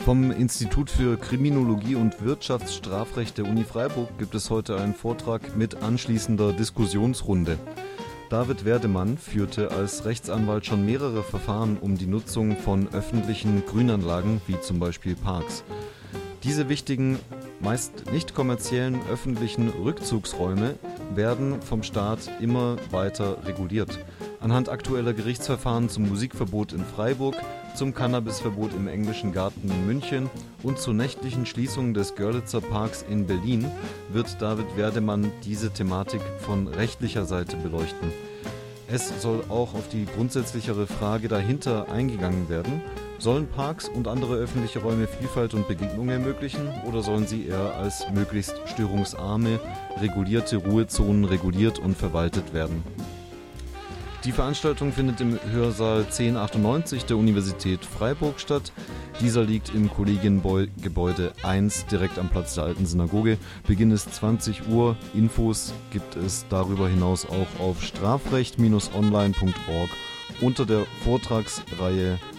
Vom Institut für Kriminologie und Wirtschaftsstrafrecht der Uni Freiburg gibt es heute einen Vortrag mit anschließender Diskussionsrunde. David Werdemann führte als Rechtsanwalt schon mehrere Verfahren um die Nutzung von öffentlichen Grünanlagen, wie zum Beispiel Parks. Diese wichtigen, meist nicht kommerziellen öffentlichen Rückzugsräume werden vom Staat immer weiter reguliert. Anhand aktueller Gerichtsverfahren zum Musikverbot in Freiburg, zum Cannabisverbot im Englischen Garten in München und zur nächtlichen Schließung des Görlitzer Parks in Berlin wird David Werdemann diese Thematik von rechtlicher Seite beleuchten. Es soll auch auf die grundsätzlichere Frage dahinter eingegangen werden: Sollen Parks und andere öffentliche Räume Vielfalt und Begegnung ermöglichen oder sollen sie eher als möglichst störungsarme, regulierte Ruhezonen reguliert und verwaltet werden? Die Veranstaltung findet im Hörsaal 1098 der Universität Freiburg statt. Dieser liegt im Kollegiengebäude 1 direkt am Platz der Alten Synagoge. Beginn ist 20 Uhr. Infos gibt es darüber hinaus auch auf strafrecht-online.org unter der Vortragsreihe